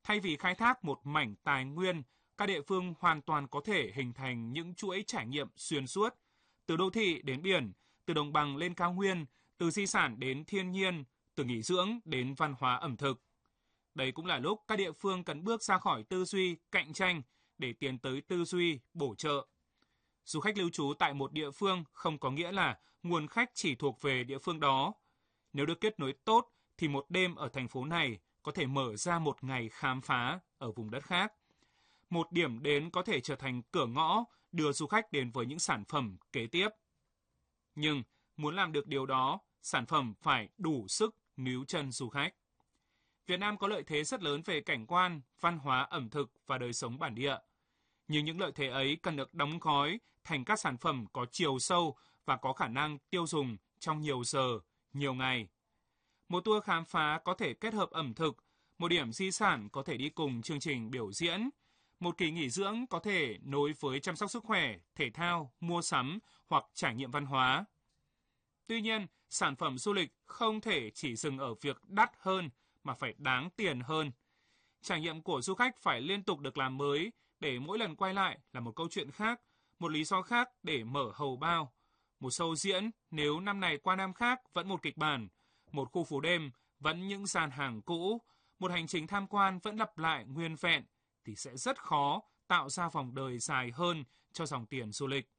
Thay vì khai thác một mảnh tài nguyên, các địa phương hoàn toàn có thể hình thành những chuỗi trải nghiệm xuyên suốt, từ đô thị đến biển, từ đồng bằng lên cao nguyên, từ di sản đến thiên nhiên, từ nghỉ dưỡng đến văn hóa ẩm thực. Đây cũng là lúc các địa phương cần bước ra khỏi tư duy cạnh tranh để tiến tới tư duy bổ trợ. Du khách lưu trú tại một địa phương không có nghĩa là nguồn khách chỉ thuộc về địa phương đó. Nếu được kết nối tốt thì một đêm ở thành phố này có thể mở ra một ngày khám phá ở vùng đất khác. Một điểm đến có thể trở thành cửa ngõ đưa du khách đến với những sản phẩm kế tiếp. Nhưng muốn làm được điều đó, sản phẩm phải đủ sức níu chân du khách. Việt Nam có lợi thế rất lớn về cảnh quan, văn hóa, ẩm thực và đời sống bản địa. Nhưng những lợi thế ấy cần được đóng gói thành các sản phẩm có chiều sâu và có khả năng tiêu dùng trong nhiều giờ, nhiều ngày. Một tour khám phá có thể kết hợp ẩm thực, một điểm di sản có thể đi cùng chương trình biểu diễn, một kỳ nghỉ dưỡng có thể nối với chăm sóc sức khỏe, thể thao, mua sắm hoặc trải nghiệm văn hóa. Tuy nhiên, sản phẩm du lịch không thể chỉ dừng ở việc đắt hơn mà phải đáng tiền hơn. Trải nghiệm của du khách phải liên tục được làm mới để mỗi lần quay lại là một câu chuyện khác, một lý do khác để mở hầu bao. Một show diễn nếu năm này qua năm khác vẫn một kịch bản, một khu phố đêm vẫn những gian hàng cũ, một hành trình tham quan vẫn lặp lại nguyên vẹn, thì sẽ rất khó tạo ra vòng đời dài hơn cho dòng tiền du lịch.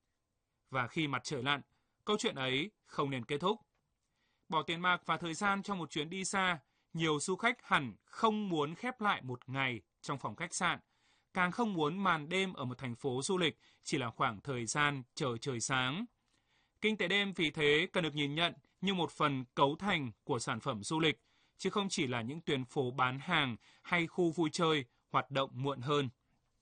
Và khi mặt trời lặn, câu chuyện ấy không nên kết thúc. Bỏ tiền bạc và thời gian cho một chuyến đi xa, nhiều du khách hẳn không muốn khép lại một ngày trong phòng khách sạn, càng không muốn màn đêm ở một thành phố du lịch chỉ là khoảng thời gian chờ trời sáng. Kinh tế đêm vì thế cần được nhìn nhận như một phần cấu thành của sản phẩm du lịch, chứ không chỉ là những tuyến phố bán hàng hay khu vui chơi hoạt động muộn hơn.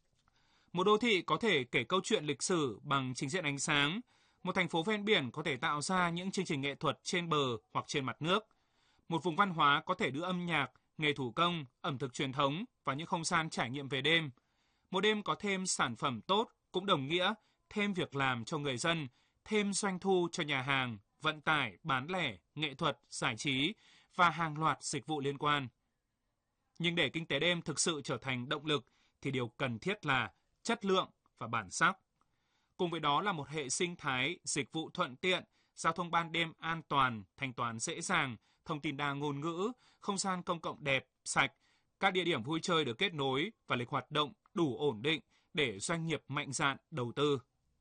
Một đô thị có thể kể câu chuyện lịch sử bằng trình diễn ánh sáng. Một thành phố ven biển có thể tạo ra những chương trình nghệ thuật trên bờ hoặc trên mặt nước. Một vùng văn hóa có thể đưa âm nhạc, nghề thủ công, ẩm thực truyền thống và những không gian trải nghiệm về đêm. Một đêm có thêm sản phẩm tốt cũng đồng nghĩa thêm việc làm cho người dân, thêm doanh thu cho nhà hàng, vận tải, bán lẻ, nghệ thuật, giải trí và hàng loạt dịch vụ liên quan. Nhưng để kinh tế đêm thực sự trở thành động lực thì điều cần thiết là chất lượng và bản sắc. Cùng với đó là một hệ sinh thái, dịch vụ thuận tiện, giao thông ban đêm an toàn, thanh toán dễ dàng, thông tin đa ngôn ngữ, không gian công cộng đẹp, sạch, các địa điểm vui chơi được kết nối và lịch hoạt động đủ ổn định để doanh nghiệp mạnh dạn đầu tư.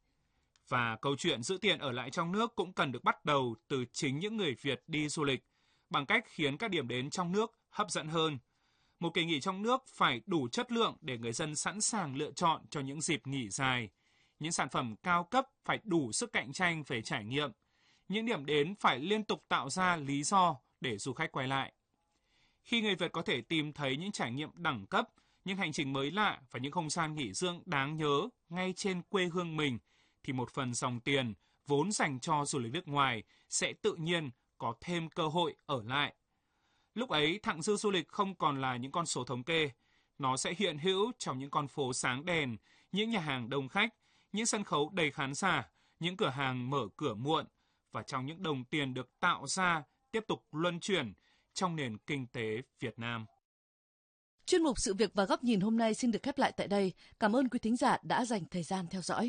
Và câu chuyện giữ tiền ở lại trong nước cũng cần được bắt đầu từ chính những người Việt đi du lịch, bằng cách khiến các điểm đến trong nước hấp dẫn hơn. Một kỳ nghỉ trong nước phải đủ chất lượng để người dân sẵn sàng lựa chọn cho những dịp nghỉ dài. Những sản phẩm cao cấp phải đủ sức cạnh tranh về trải nghiệm. Những điểm đến phải liên tục tạo ra lý do để du khách quay lại. Khi người Việt có thể tìm thấy những trải nghiệm đẳng cấp, những hành trình mới lạ và những không gian nghỉ dưỡng đáng nhớ ngay trên quê hương mình, thì một phần dòng tiền vốn dành cho du lịch nước ngoài sẽ tự nhiên có thêm cơ hội ở lại. Lúc ấy, thặng dư du lịch không còn là những con số thống kê. Nó sẽ hiện hữu trong những con phố sáng đèn, những nhà hàng đông khách, những sân khấu đầy khán giả, những cửa hàng mở cửa muộn và trong những đồng tiền được tạo ra tiếp tục luân chuyển trong nền kinh tế Việt Nam. Chuyên mục Sự việc và góc nhìn hôm nay xin được khép lại tại đây. Cảm ơn quý thính giả đã dành thời gian theo dõi.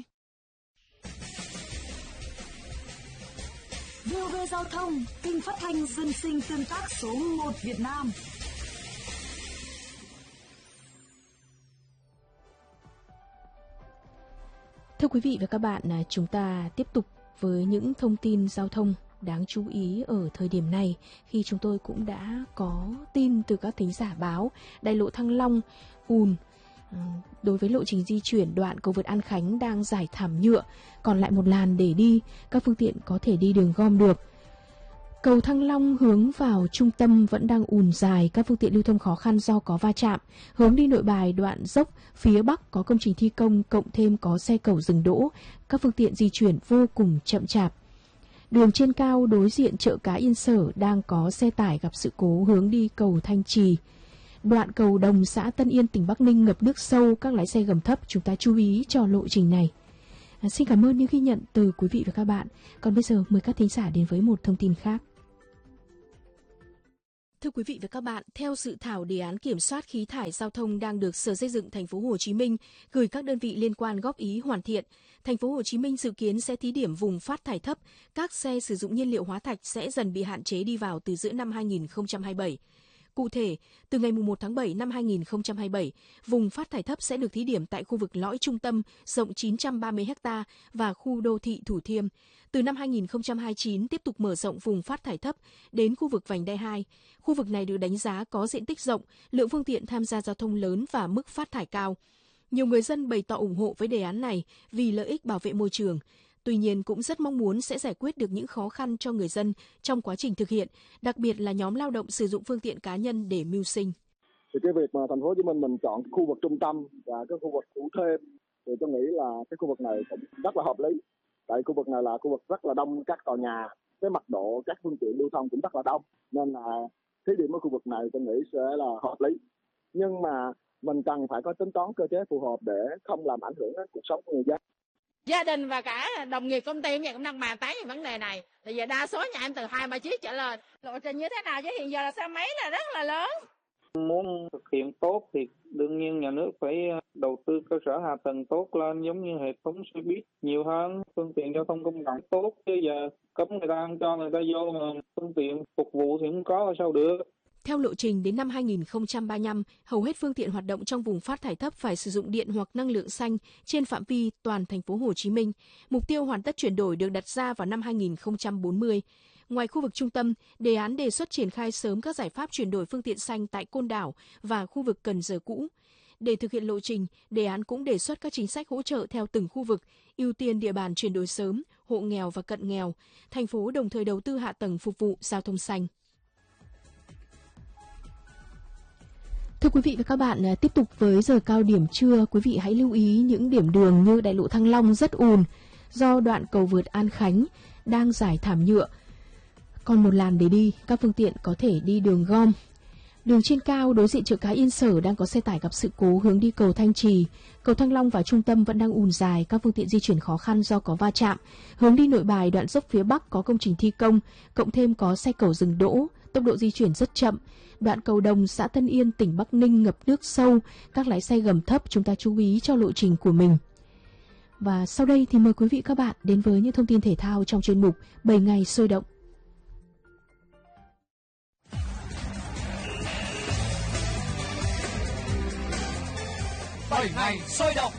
VOV Giao thông, kênh phát thanh dân sinh tương tác số 1 Việt Nam. Thưa quý vị và các bạn, chúng ta tiếp tục với những thông tin giao thông đáng chú ý ở thời điểm này, khi chúng tôi cũng đã có tin từ các thính giả báo đại lộ Thăng Long ùn. Đối với lộ trình di chuyển đoạn cầu vượt An Khánh đang rải thảm nhựa, còn lại một làn để đi, các phương tiện có thể đi đường gom được. Cầu Thăng Long hướng vào trung tâm vẫn đang ùn dài, các phương tiện lưu thông khó khăn do có va chạm. Hướng đi Nội Bài đoạn dốc phía Bắc có công trình thi công, cộng thêm có xe cẩu dừng đỗ, các phương tiện di chuyển vô cùng chậm chạp. Đường trên cao đối diện chợ cá Yên Sở đang có xe tải gặp sự cố hướng đi cầu Thanh Trì. Đoạn cầu Đồng xã Tân Yên tỉnh Bắc Ninh ngập nước sâu, các lái xe gầm thấp chúng ta chú ý cho lộ trình này. Xin cảm ơn những ghi nhận từ quý vị và các bạn. Còn bây giờ mời các thính giả đến với một thông tin khác. Thưa quý vị và các bạn, theo dự thảo đề án kiểm soát khí thải giao thông đang được Sở Xây dựng Thành phố Hồ Chí Minh gửi các đơn vị liên quan góp ý hoàn thiện, Thành phố Hồ Chí Minh dự kiến sẽ thí điểm vùng phát thải thấp, các xe sử dụng nhiên liệu hóa thạch sẽ dần bị hạn chế đi vào từ giữa năm 2027. Cụ thể, từ ngày 1 tháng 7 năm 2027, vùng phát thải thấp sẽ được thí điểm tại khu vực lõi trung tâm rộng 930 ha và khu đô thị Thủ Thiêm. Từ năm 2029 tiếp tục mở rộng vùng phát thải thấp đến khu vực vành đai 2. Khu vực này được đánh giá có diện tích rộng, lượng phương tiện tham gia giao thông lớn và mức phát thải cao. Nhiều người dân bày tỏ ủng hộ với đề án này vì lợi ích bảo vệ môi trường. Tuy nhiên cũng rất mong muốn sẽ giải quyết được những khó khăn cho người dân trong quá trình thực hiện, đặc biệt là nhóm lao động sử dụng phương tiện cá nhân để mưu sinh. Thì cái việc mà Thành phố Hồ Chí Minh mình chọn khu vực trung tâm và cái khu vực Thủ Thiêm thì tôi nghĩ là cái khu vực này cũng rất là hợp lý. Tại khu vực này là khu vực rất là đông các tòa nhà, cái mật độ các phương tiện lưu thông cũng rất là đông, nên là thí điểm ở khu vực này tôi nghĩ sẽ là hợp lý. Nhưng mà mình cần phải có tính toán cơ chế phù hợp để không làm ảnh hưởng đến cuộc sống của người dân. Gia đình và cả đồng nghiệp công ty cũng đang bàn tán về vấn đề này. Thì giờ đa số nhà em từ 2-3 chiếc trở lên. Lộ trình như thế nào chứ hiện giờ là xe máy là rất là lớn. Muốn thực hiện tốt thì đương nhiên nhà nước phải đầu tư cơ sở hạ tầng tốt lên, giống như hệ thống xe buýt nhiều hơn, phương tiện giao thông công cộng tốt. Chứ giờ cấm người ta không cho người ta vô mà phương tiện phục vụ thì không có sao được. Theo lộ trình đến năm 2035, hầu hết phương tiện hoạt động trong vùng phát thải thấp phải sử dụng điện hoặc năng lượng xanh trên phạm vi toàn thành phố Hồ Chí Minh. Mục tiêu hoàn tất chuyển đổi được đặt ra vào năm 2040. Ngoài khu vực trung tâm, đề án đề xuất triển khai sớm các giải pháp chuyển đổi phương tiện xanh tại Côn Đảo và khu vực Cần Giờ cũ. Để thực hiện lộ trình, đề án cũng đề xuất các chính sách hỗ trợ theo từng khu vực, ưu tiên địa bàn chuyển đổi sớm, hộ nghèo và cận nghèo. Thành phố đồng thời đầu tư hạ tầng phục vụ giao thông xanh. Thưa quý vị và các bạn, tiếp tục với giờ cao điểm trưa, quý vị hãy lưu ý những điểm đường như đại lộ Thăng Long rất ùn do đoạn cầu vượt An Khánh đang rải thảm nhựa. Còn một làn để đi, các phương tiện có thể đi đường gom. Đường trên cao đối diện chợ cá Yên Sở đang có xe tải gặp sự cố hướng đi cầu Thanh Trì. Cầu Thăng Long vào trung tâm vẫn đang ùn dài, các phương tiện di chuyển khó khăn do có va chạm. Hướng đi Nội Bài đoạn dốc phía Bắc có công trình thi công, cộng thêm có xe cẩu dừng đỗ, tốc độ di chuyển rất chậm. Đoạn cầu Đồng, xã Tân Yên, tỉnh Bắc Ninh ngập nước sâu, các lái xe gầm thấp chúng ta chú ý cho lộ trình của mình. Và sau đây thì mời quý vị các bạn đến với những thông tin thể thao trong chuyên mục 7 ngày sôi động. Bảy ngày sôi động.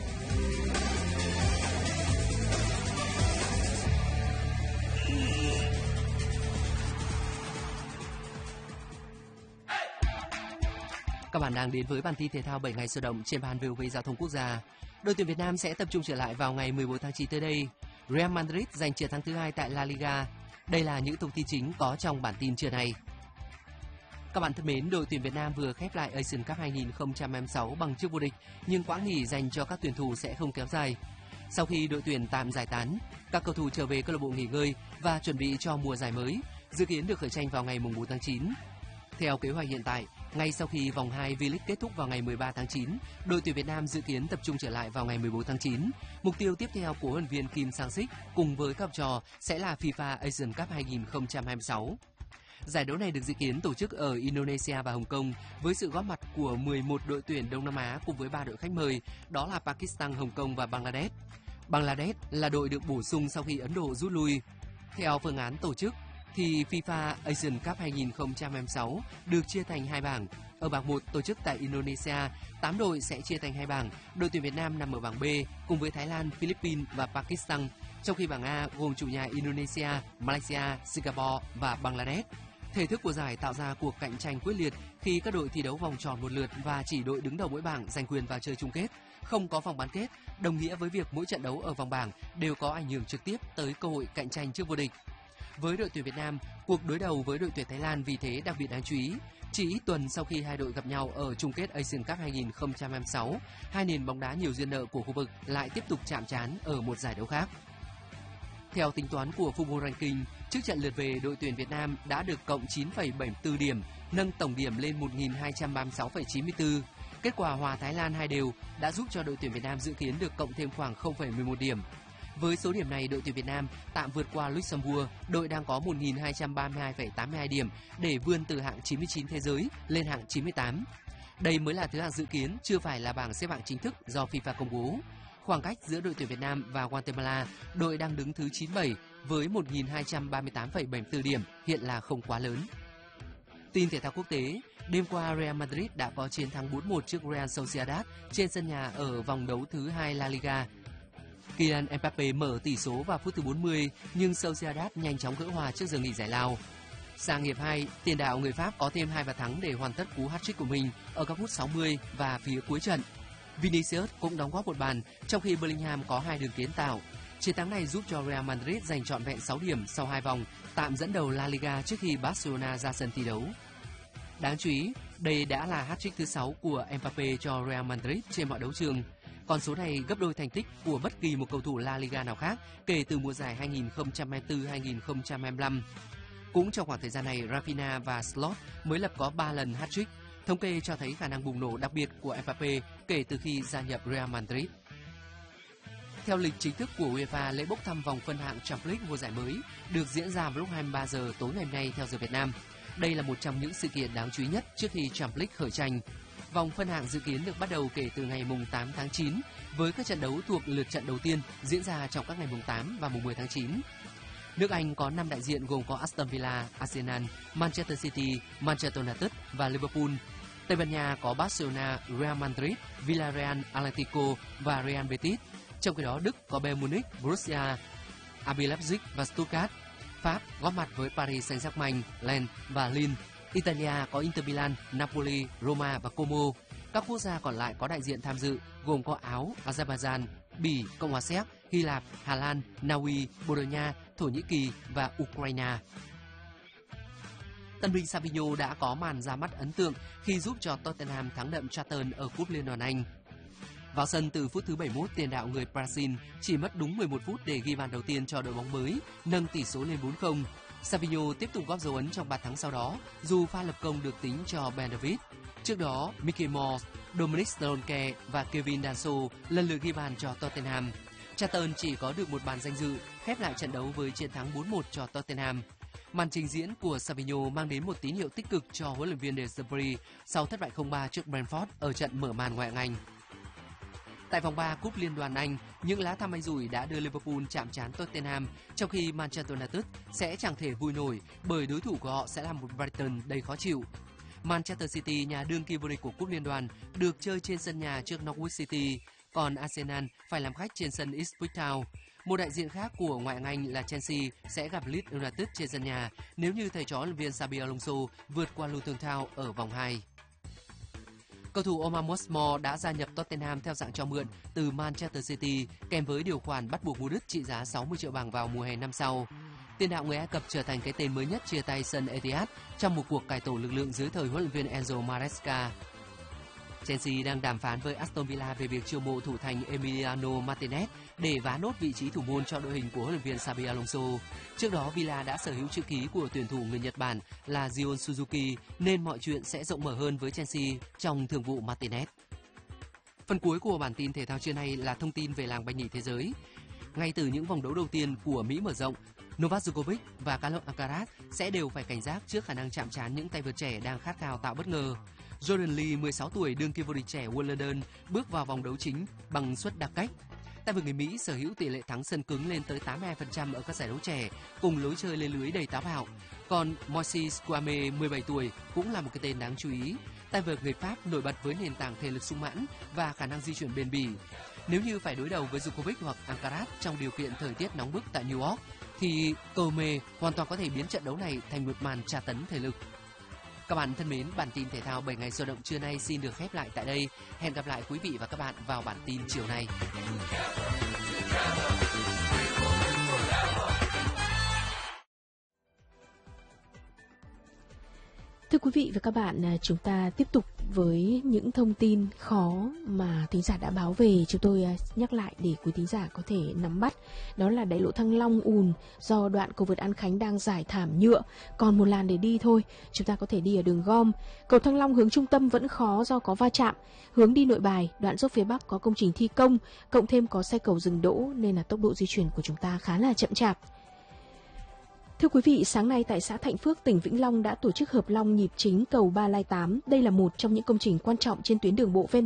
Các bạn đang đến với bản tin thể thao 7 ngày sôi động trên ban VOV Giao thông Quốc gia. Đội tuyển Việt Nam sẽ tập trung trở lại vào ngày 14 tháng 9 tới đây. Real Madrid giành chiến thắng thứ 2 tại La Liga. Đây là những thông tin chính có trong bản tin trưa nay. Các bạn thân mến, đội tuyển Việt Nam vừa khép lại Asian Cup 2026 bằng chức vô địch, nhưng quãng nghỉ dành cho các tuyển thủ sẽ không kéo dài. Sau khi đội tuyển tạm giải tán, các cầu thủ trở về câu lạc bộ nghỉ ngơi và chuẩn bị cho mùa giải mới, dự kiến được khởi tranh vào ngày 4 tháng 9. Theo kế hoạch hiện tại, ngay sau khi vòng 2 V-League kết thúc vào ngày 13 tháng 9, đội tuyển Việt Nam dự kiến tập trung trở lại vào ngày 14 tháng 9. Mục tiêu tiếp theo của huấn luyện viên Kim Sang-sik cùng với các học trò sẽ là FIFA Asian Cup 2026. Giải đấu này được dự kiến tổ chức ở Indonesia và Hồng Kông với sự góp mặt của 11 đội tuyển Đông Nam Á cùng với 3 đội khách mời, đó là Pakistan, Hồng Kông và Bangladesh. Bangladesh là đội được bổ sung sau khi Ấn Độ rút lui. Theo phương án tổ chức, thì FIFA Asian Cup 2026 được chia thành 2 bảng. Ở bảng 1 tổ chức tại Indonesia, 8 đội sẽ chia thành 2 bảng. Đội tuyển Việt Nam nằm ở bảng B cùng với Thái Lan, Philippines và Pakistan, trong khi bảng A gồm chủ nhà Indonesia, Malaysia, Singapore và Bangladesh. Thể thức của giải tạo ra cuộc cạnh tranh quyết liệt khi các đội thi đấu vòng tròn một lượt và chỉ đội đứng đầu mỗi bảng giành quyền vào chơi chung kết. Không có vòng bán kết, đồng nghĩa với việc mỗi trận đấu ở vòng bảng đều có ảnh hưởng trực tiếp tới cơ hội cạnh tranh trước vô địch. Với đội tuyển Việt Nam, cuộc đối đầu với đội tuyển Thái Lan vì thế đặc biệt đáng chú ý. Chỉ ít tuần sau khi hai đội gặp nhau ở chung kết Asian Cup 2026, hai nền bóng đá nhiều duyên nợ của khu vực lại tiếp tục chạm trán ở một giải đấu khác. Theo tính toán của Football Ranking, trước trận lượt về, đội tuyển Việt Nam đã được cộng 9,74 điểm, nâng tổng điểm lên 1.236,94. Kết quả hòa Thái Lan 2 đều đã giúp cho đội tuyển Việt Nam dự kiến được cộng thêm khoảng 0,11 điểm. Với số điểm này, đội tuyển Việt Nam tạm vượt qua Luxembourg, đội đang có 1.232,82 điểm để vươn từ hạng 99 thế giới lên hạng 98. Đây mới là thứ hạng dự kiến, chưa phải là bảng xếp hạng chính thức do FIFA công bố. Khoảng cách giữa đội tuyển Việt Nam và Guatemala, đội đang đứng thứ 97 với 1.238,74 điểm, hiện là không quá lớn. Tin thể thao quốc tế, đêm qua Real Madrid đã có chiến thắng 4-1 trước Real Sociedad trên sân nhà ở vòng đấu thứ 2 La Liga. Kylian Mbappé mở tỷ số vào phút thứ 40, nhưng Sociedad nhanh chóng gỡ hòa trước giờ nghỉ giải lao. Sang hiệp 2, tiền đạo người Pháp có thêm 2 bàn thắng để hoàn tất cú hat-trick của mình ở các phút 60 và phía cuối trận. Vinicius cũng đóng góp một bàn, trong khi Bellingham có 2 đường kiến tạo. Chiến thắng này giúp cho Real Madrid giành trọn vẹn 6 điểm sau 2 vòng, tạm dẫn đầu La Liga trước khi Barcelona ra sân thi đấu. Đáng chú ý, đây đã là hat-trick thứ 6 của Mbappé cho Real Madrid trên mọi đấu trường. Con số này gấp đôi thành tích của bất kỳ một cầu thủ La Liga nào khác kể từ mùa giải 2024-2025. Cũng trong khoảng thời gian này, Rafinha và Slot mới lập có 3 lần hat-trick. Thống kê cho thấy khả năng bùng nổ đặc biệt của Mbappé kể từ khi gia nhập Real Madrid. Theo lịch chính thức của UEFA, lễ bốc thăm vòng phân hạng Champions League mùa giải mới được diễn ra vào lúc 23 giờ tối ngày hôm nay theo giờ Việt Nam. Đây là một trong những sự kiện đáng chú ý nhất trước khi Champions League khởi tranh. Vòng phân hạng dự kiến được bắt đầu kể từ ngày 8 tháng 9 với các trận đấu thuộc lượt trận đầu tiên diễn ra trong các ngày 8 và 10 tháng 9. Nước Anh có 5 đại diện gồm có Aston Villa, Arsenal, Manchester City, Manchester United và Liverpool. Tây Ban Nha có Barcelona, Real Madrid, Villarreal, Atletico và Real Betis. Trong khi đó, Đức có Bayern Munich, Borussia, RB Leipzig và Stuttgart. Pháp góp mặt với Paris Saint-Germain, Lens và Lille. Italia có Inter Milan, Napoli, Roma và Como. Các quốc gia còn lại có đại diện tham dự gồm có Áo, Azerbaijan, Bỉ, Cộng hòa Séc, Hy Lạp, Hà Lan, Na Uy, Bồ Đào Nha, Thổ Nhĩ Kỳ và Ukraine. Tân binh Savinho đã có màn ra mắt ấn tượng khi giúp cho Tottenham thắng đậm Charlton ở Cúp Liên đoàn Anh. Vào sân từ phút thứ 71, tiền đạo người Brazil chỉ mất đúng 11 phút để ghi bàn đầu tiên cho đội bóng mới, nâng tỷ số lên 4-0. Savinho tiếp tục góp dấu ấn trong 3 thắng sau đó, dù pha lập công được tính cho Ben Davies. Trước đó, Mickey Moore, Dominic Solanke và Kevin Danso lần lượt ghi bàn cho Tottenham. Charlton chỉ có được một bàn danh dự, khép lại trận đấu với chiến thắng 4-1 cho Tottenham. Màn trình diễn của Savinho mang đến một tín hiệu tích cực cho huấn luyện viên De Zerbi sau thất bại 0-3 trước Brentford ở trận mở màn ngoại hạng Anh. Tại vòng 3 Cúp Liên đoàn Anh, những lá thăm may rủi đã đưa Liverpool chạm trán Tottenham, trong khi Manchester United sẽ chẳng thể vui nổi bởi đối thủ của họ sẽ là một Brighton đầy khó chịu. Manchester City, nhà đương kim vô địch của Cúp Liên đoàn, được chơi trên sân nhà trước Norwich City, còn Arsenal phải làm khách trên sân Ipswich Town. Một đại diện khác của ngoại hạng Anh là Chelsea sẽ gặp Leeds United trên sân nhà nếu như thầy trò huấn luyện viên Xabi Alonso vượt qua Luton Town ở vòng 2. Cầu thủ Omar Mosmore đã gia nhập Tottenham theo dạng cho mượn từ Manchester City kèm với điều khoản bắt buộc mua đứt trị giá 60 triệu bảng vào mùa hè năm sau. Tiền đạo người Ai Cập trở thành cái tên mới nhất chia tay sân Etihad trong một cuộc cải tổ lực lượng dưới thời huấn luyện viên Enzo Maresca. Chelsea đang đàm phán với Aston Villa về việc chiêu mộ thủ thành Emiliano Martinez để vá nốt vị trí thủ môn cho đội hình của huấn luyện viên Xabi Alonso. Trước đó, Villa đã sở hữu chữ ký của tuyển thủ người Nhật Bản là Gion Suzuki, nên mọi chuyện sẽ rộng mở hơn với Chelsea trong thương vụ Martinez. Phần cuối của bản tin thể thao trưa nay là thông tin về làng banh nhì thế giới. Ngay từ những vòng đấu đầu tiên của Mỹ mở rộng, Novak Djokovic và Carlos Alcaraz sẽ đều phải cảnh giác trước khả năng chạm trán những tay vợt trẻ đang khát khao tạo bất ngờ. Jordan Lee, 16 tuổi, đương kim vô địch trẻ Wimbledon, bước vào vòng đấu chính bằng suất đặc cách. Tay vợt người Mỹ sở hữu tỷ lệ thắng sân cứng lên tới 82% ở các giải đấu trẻ, cùng lối chơi lên lưới đầy táo bạo. Còn Moises Kouame, 17 tuổi, cũng là một cái tên đáng chú ý. Tay vợt người Pháp nổi bật với nền tảng thể lực sung mãn và khả năng di chuyển bền bỉ. Nếu như phải đối đầu với Djokovic hoặc Alcaraz trong điều kiện thời tiết nóng bức tại New York, thì Kouame hoàn toàn có thể biến trận đấu này thành một màn tra tấn thể lực. Các bạn thân mến, bản tin thể thao 7 ngày sôi động trưa nay xin được khép lại tại đây. Hẹn gặp lại quý vị và các bạn vào bản tin chiều nay. Thưa quý vị và các bạn, chúng ta tiếp tục với những thông tin khó mà thính giả đã báo về. Chúng tôi nhắc lại để quý thính giả có thể nắm bắt. Đó là đại lộ Thăng Long ùn do đoạn cầu vượt An Khánh đang rải thảm nhựa, còn một làn để đi thôi. Chúng ta có thể đi ở đường gom. Cầu Thăng Long hướng trung tâm vẫn khó do có va chạm. Hướng đi Nội Bài, đoạn dốc phía Bắc có công trình thi công, cộng thêm có xe cầu dừng đỗ nên là tốc độ di chuyển của chúng ta khá là chậm chạp. Thưa quý vị, sáng nay tại xã Thạnh Phước, tỉnh Vĩnh Long đã tổ chức hợp long nhịp chính cầu Ba Lai 8. Đây là một trong những công trình quan trọng trên tuyến đường bộ ven